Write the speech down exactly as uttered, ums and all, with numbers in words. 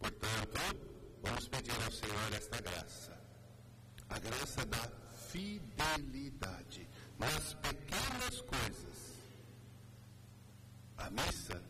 Portanto, vamos pedir ao Senhor esta graça, a graça da fidelidade nas pequenas coisas. A missa